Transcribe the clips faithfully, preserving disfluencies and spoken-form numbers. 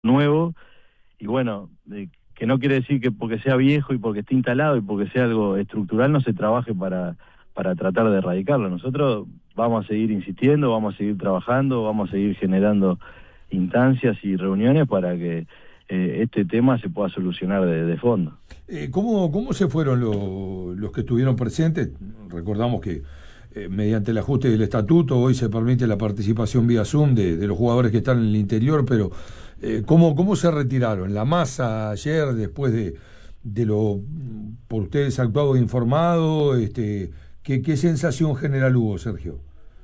nuevo, y bueno, de, que no quiere decir que porque sea viejo y porque esté instalado y porque sea algo estructural no se trabaje para, para tratar de erradicarlo. Nosotros vamos a seguir insistiendo, vamos a seguir trabajando, vamos a seguir generando instancias y reuniones para que eh, este tema se pueda solucionar de, de fondo. Eh, ¿cómo, ¿Cómo se fueron lo, los que estuvieron presentes? Recordamos que eh, mediante el ajuste del estatuto hoy se permite la participación vía Zoom de, de los jugadores que están en el interior, pero eh, ¿cómo, ¿cómo se retiraron? ¿La masa ayer, después de, de lo por ustedes actuado e informado? Este, ¿qué, ¿Qué sensación general hubo, Sergio?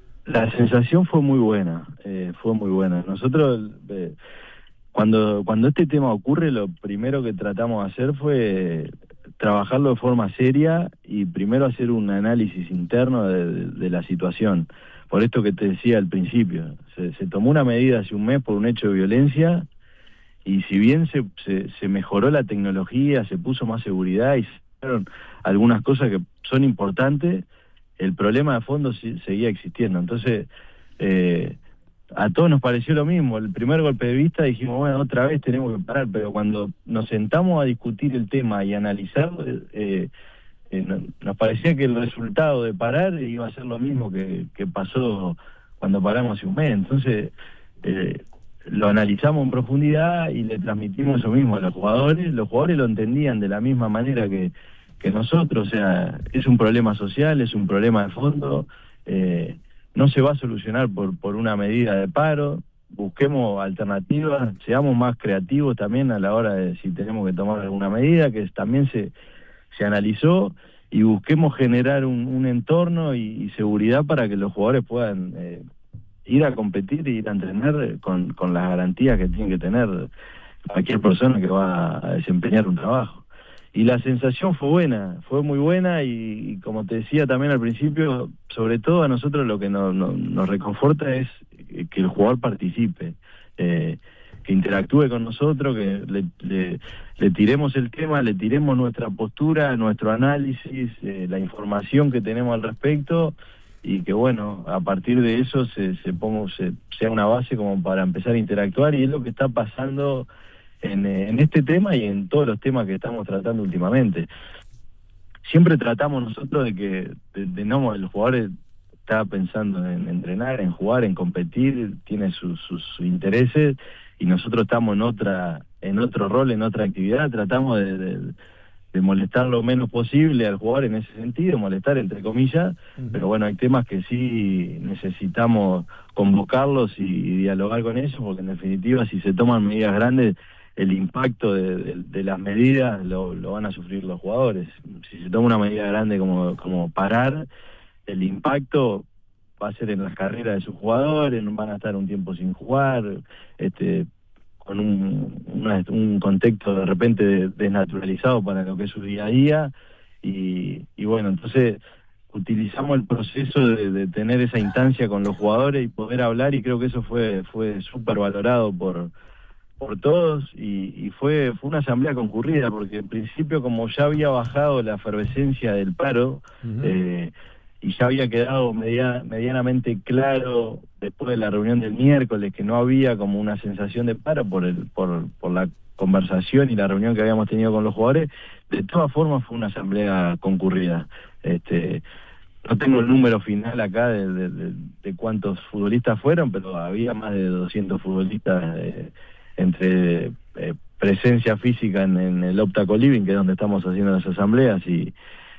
La sensación fue muy buena, eh, fue muy buena. Nosotros... Eh, Cuando, cuando este tema ocurre, lo primero que tratamos de hacer fue trabajarlo de forma seria y primero hacer un análisis interno de, de, de la situación. Por esto que te decía al principio, se, se tomó una medida hace un mes por un hecho de violencia y si bien se, se, se mejoró la tecnología, se puso más seguridad y se hicieron algunas cosas que son importantes, el problema de fondo sí, seguía existiendo. Entonces... Eh, a todos nos pareció lo mismo. El primer golpe de vista dijimos, bueno, otra vez tenemos que parar, pero cuando nos sentamos a discutir el tema y analizarlo, eh, eh, no, nos parecía que el resultado de parar iba a ser lo mismo que, que pasó cuando paramos hace un mes. Entonces, eh, lo analizamos en profundidad y le transmitimos eso mismo a los jugadores. Los jugadores lo entendían de la misma manera que, que nosotros, o sea, es un problema social, es un problema de fondo, eh, no se va a solucionar por, por una medida de paro, busquemos alternativas, seamos más creativos también a la hora de si tenemos que tomar alguna medida, que también se, se analizó, y busquemos generar un, un entorno y, y seguridad para que los jugadores puedan eh, ir a competir y ir a entrenar con, con las garantías que tiene que tener cualquier persona que va a desempeñar un trabajo. Y la sensación fue buena, fue muy buena y, y como te decía también al principio, sobre todo a nosotros lo que nos, nos, nos reconforta es que el jugador participe, eh, que interactúe con nosotros, que le, le, le tiremos el tema, le tiremos nuestra postura, nuestro análisis, eh, la información que tenemos al respecto y que bueno, a partir de eso se, se ponga, se, sea una base como para empezar a interactuar y es lo que está pasando En, en este tema y en todos los temas que estamos tratando últimamente. Siempre tratamos nosotros de que de, de no, el jugador está pensando en entrenar, en jugar, en competir, tiene sus, sus, sus intereses y nosotros estamos en otra en otro rol, en otra actividad, tratamos de, de, de molestar lo menos posible al jugador en ese sentido, molestar entre comillas, uh-huh. Pero bueno, hay temas que sí necesitamos convocarlos y, y dialogar con ellos, porque en definitiva si se toman medidas grandes el impacto de, de, de las medidas lo, lo van a sufrir los jugadores. Si se toma una medida grande como, como parar, el impacto va a ser en las carreras de sus jugadores, van a estar un tiempo sin jugar, este, con un, una, un contexto de repente desnaturalizado para lo que es su día a día, y, y bueno, entonces utilizamos el proceso de, de tener esa instancia con los jugadores y poder hablar, y creo que eso fue, fue súper valorado por por todos y, y fue fue una asamblea concurrida porque en principio como ya había bajado la efervescencia del paro uh-huh. eh, y ya había quedado media, medianamente claro después de la reunión del miércoles que no había como una sensación de paro por el por, por la conversación y la reunión que habíamos tenido con los jugadores, de todas formas fue una asamblea concurrida. Este, no tengo el número final acá de, de, de, de cuántos futbolistas fueron, pero había más de doscientos futbolistas eh, entre eh, presencia física en, en el Optaco Living, que es donde estamos haciendo las asambleas, y,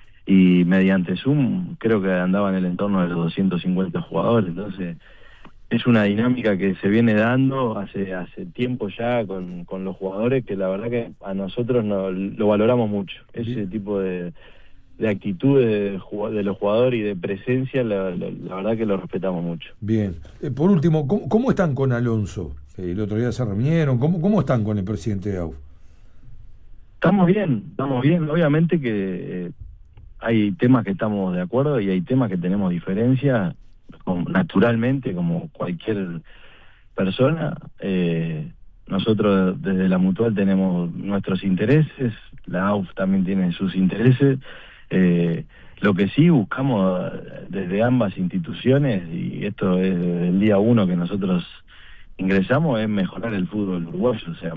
y mediante Zoom creo que andaban en el entorno de los doscientos cincuenta jugadores. Entonces es una dinámica que se viene dando hace hace tiempo ya con, con los jugadores, que la verdad que a nosotros no, lo valoramos mucho, ese tipo de, de actitudes de, de los jugadores y de presencia, la, la, la verdad que lo respetamos mucho. Bien, eh, por último, ¿cómo, cómo están con Alonso? El otro día se reunieron, ¿cómo, cómo están con el presidente de A U F? Estamos bien, estamos bien, obviamente que eh, hay temas que estamos de acuerdo y hay temas que tenemos diferencia, como, naturalmente, como cualquier persona. Eh, nosotros desde la Mutual tenemos nuestros intereses, la A U F también tiene sus intereses, eh, lo que sí buscamos desde ambas instituciones, y esto es desde el día uno que nosotros ingresamos, es mejorar el fútbol uruguayo, o sea,